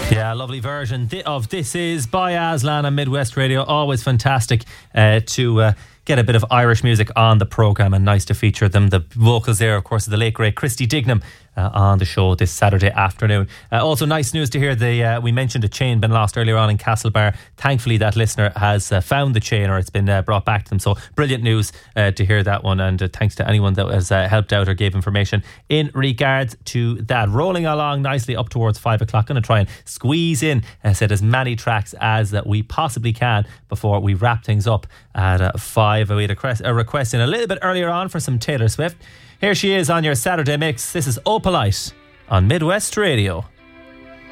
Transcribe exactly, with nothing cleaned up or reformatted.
Yeah, lovely version of This Is by Aslan on Midwest Radio. Always fantastic uh, to uh, get a bit of Irish music on the programme, and nice to feature them. The vocals there, of course, of the late great Christy Dignam uh, on the show this Saturday afternoon. Uh, also nice news to hear, the uh, we mentioned a chain been lost earlier on in Castlebar. Thankfully that listener has uh, found the chain, or it's been uh, brought back to them. So brilliant news uh, to hear that one, and uh, thanks to anyone that has uh, helped out or gave information in regards to that. Rolling along nicely up towards five o'clock. Going to try and squeeze in, I said, as many tracks as that we possibly can before we wrap things up at uh, five. We had a request, a request in a little bit earlier on for some Taylor Swift. Here she is on your Saturday mix. This is Opalite on Midwest Radio.